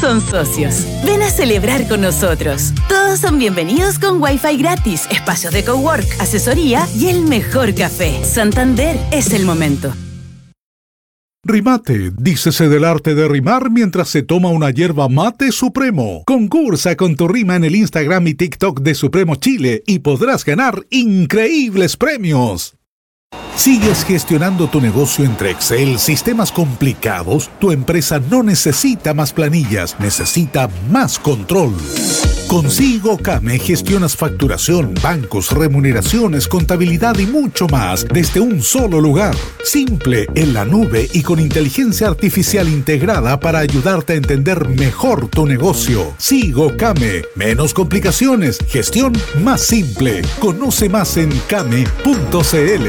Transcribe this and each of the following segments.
son socios. Ven a celebrar con nosotros. Todos son bienvenidos con Wi-Fi gratis, espacios de cowork, asesoría y el mejor café. Santander es el momento. Rimate, dícese del arte de rimar mientras se toma una yerba mate Supremo. Concursa con tu rima en el Instagram y TikTok de Supremo Chile y podrás ganar increíbles premios. ¿Sigues gestionando tu negocio entre Excel, sistemas complicados? Tu empresa no necesita más planillas, necesita más control. Con SIGOCAME gestionas facturación, bancos, remuneraciones, contabilidad y mucho más desde un solo lugar. Simple, en la nube y con inteligencia artificial integrada para ayudarte a entender mejor tu negocio. SIGOCAME, menos complicaciones, gestión más simple. Conoce más en came.cl.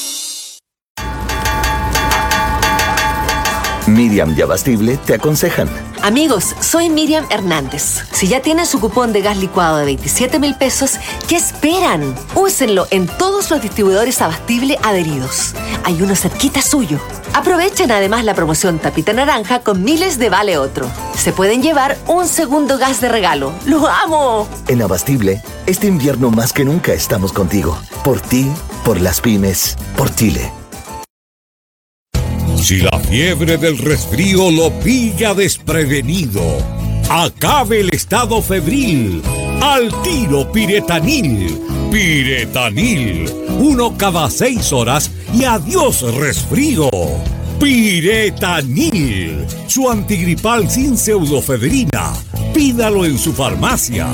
Miriam y Abastible te aconsejan. Amigos, soy Miriam Hernández. Si ya tienen su cupón de gas licuado de 27,000 pesos, ¿qué esperan? Úsenlo en todos los distribuidores Abastible adheridos. Hay uno cerquita suyo. Aprovechen además la promoción Tapita Naranja con miles de Vale Otro. Se pueden llevar un segundo gas de regalo. ¡Lo amo! En Abastible, este invierno más que nunca estamos contigo. Por ti, por las pymes, por Chile. Si la fiebre del resfrío lo pilla desprevenido, acabe el estado febril. Al tiro Piretanil. Piretanil. 1 cada 6 horas y adiós resfrío. Piretanil. Su antigripal sin pseudofebrina. Pídalo en su farmacia.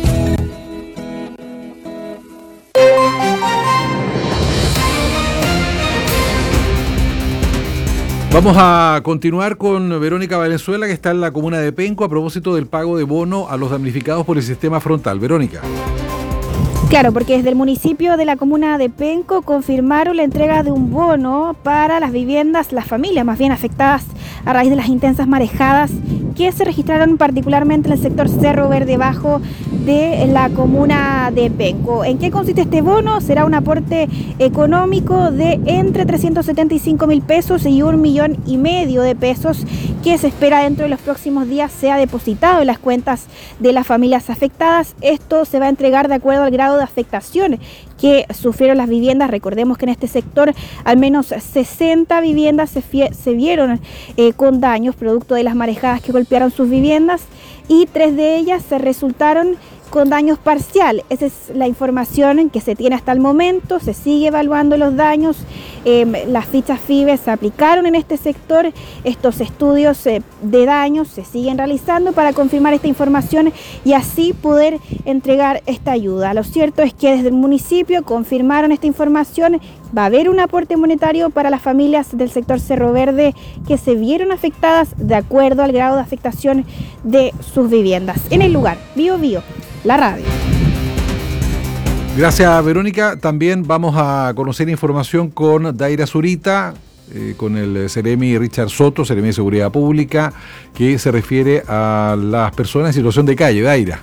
Vamos a continuar con Verónica Valenzuela, que está en la comuna de Penco, a propósito del pago de bono a los damnificados por el sistema frontal. Verónica. Claro, porque desde el municipio de la comuna de Penco confirmaron la entrega de un bono para las viviendas, las familias más bien afectadas a raíz de las intensas marejadas que se registraron particularmente en el sector Cerro Verde Bajo de la comuna de Penco. ¿En qué consiste este bono? Será un aporte económico de entre 375,000 pesos y 1,5 millones de pesos que se espera dentro de los próximos días sea depositado en las cuentas de las familias afectadas. Esto se va a entregar de acuerdo al grado de afectación que sufrieron las viviendas. Recordemos que en este sector al menos 60 viviendas se vieron con daños producto de las marejadas que golpearon sus viviendas y 3 de ellas se resultaron con daños parcial. Esa es la información que se tiene hasta el momento. Se sigue evaluando los daños. Las fichas FIBE se aplicaron en este sector. Estos estudios de daños se siguen realizando para confirmar esta información y así poder entregar esta ayuda. Lo cierto es que desde el municipio confirmaron esta información. Va a haber un aporte monetario para las familias del sector Cerro Verde que se vieron afectadas de acuerdo al grado de afectación de sus viviendas. En el lugar, Bio Bio, la radio. Gracias, Verónica. También vamos a conocer información con Daira Zurita, con el Seremi Richard Soto, Seremi de Seguridad Pública, que se refiere a las personas en situación de calle. Daira.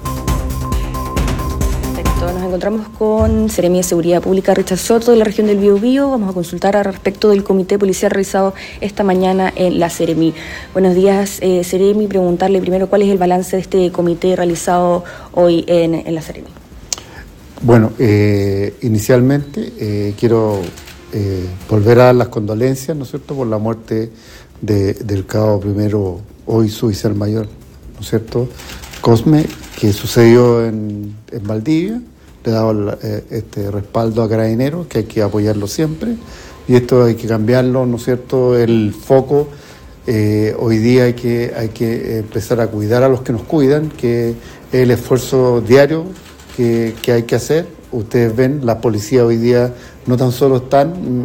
Nos encontramos con Seremi de Seguridad Pública Richard Soto de la región del Biobío. Vamos a consultar al respecto del comité policial realizado esta mañana en la Seremi. Buenos días, Seremi. Preguntarle primero cuál es el balance de este comité realizado hoy en la Seremi. Bueno, inicialmente quiero volver a dar las condolencias, ¿no es cierto?, por la muerte del cabo primero, hoy suboficial mayor, ¿no es cierto?, Cosme, que sucedió en Valdivia. Le he dado este respaldo a Carabineros, que hay que apoyarlo siempre, y esto hay que cambiarlo, ¿no es cierto?, el foco. Hoy día hay que empezar a cuidar a los que nos cuidan, que es el esfuerzo diario que hay que hacer. Ustedes ven, la policía hoy día no tan solo están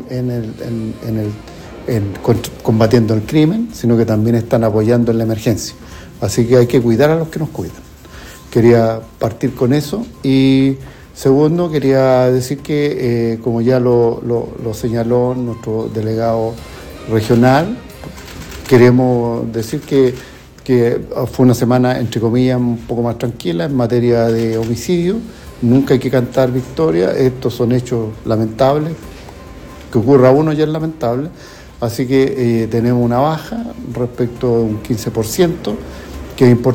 combatiendo el crimen, sino que también están apoyando en la emergencia. Así que hay que cuidar a los que nos cuidan. Quería partir con eso. Y segundo, quería decir que, como ya lo señaló nuestro delegado regional, queremos decir que fue una semana, entre comillas, un poco más tranquila en materia de homicidio. Nunca hay que cantar victoria. Estos son hechos lamentables. Que ocurra uno ya es lamentable. Así que tenemos una baja respecto a un 15%, que es importante.